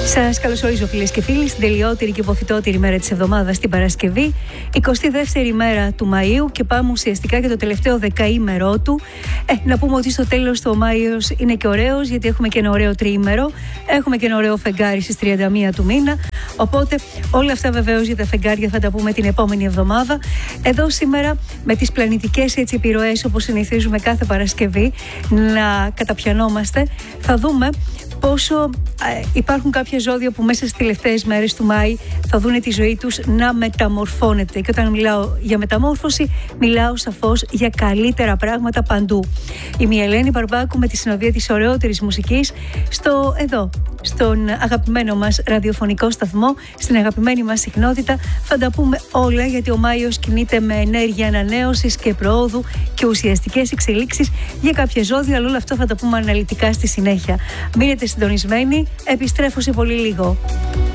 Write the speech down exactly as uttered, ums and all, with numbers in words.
Σας καλωσορίζω, φίλες και φίλοι, στην τελειότερη και υποθυτότερη μέρα της εβδομάδας, την Παρασκευή, εικοστή δεύτερη μέρα του Μαΐου, και πάμε ουσιαστικά για το τελευταίο δεκαήμερό του. Ε, να πούμε ότι στο τέλος του ο Μάιος είναι και ωραίος, γιατί έχουμε και ένα ωραίο τριήμερο, έχουμε και ένα ωραίο φεγγάρι στις τριάντα μία του μήνα. Οπότε όλα αυτά βεβαίως για τα φεγγάρια θα τα πούμε την επόμενη εβδομάδα. Εδώ σήμερα με τις πλανητικές έτσι επιρροές, όπως συνηθίζουμε κάθε Παρασκευή να καταπιανόμαστε, θα δούμε πόσο ε, υπάρχουν κάποια ζώδια που μέσα στις τελευταίες μέρες του Μάη θα δουν τη ζωή τους να μεταμορφώνεται. Και όταν μιλάω για μεταμόρφωση, μιλάω σαφώς για καλύτερα πράγματα παντού. Είμαι η Ελένη Μπαρμπάκου με τη συνοδεία της ωραιότερης μουσικής στο εδώ, στον αγαπημένο μας ραδιοφωνικό σταθμό, στην αγαπημένη μας συχνότητα. Θα τα πούμε όλα, γιατί ο Μάιος κινείται με ενέργεια ανανέωσης και προόδου και ουσιαστικές εξελίξεις για κάποια ζώδια, αλλά όλο αυτό θα τα πούμε αναλυτικά στη συνέχεια. Μείνετε συντονισμένοι, επιστρέφω σε πολύ λίγο.